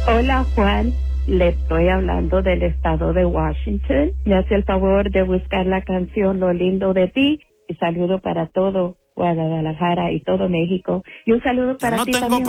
Hola Juan, le estoy hablando del estado de Washington. Me hace el favor de buscar la canción Lo lindo de ti y saludo para todo Guadalajara y todo México. Y un saludo Yo para no ti tengo también.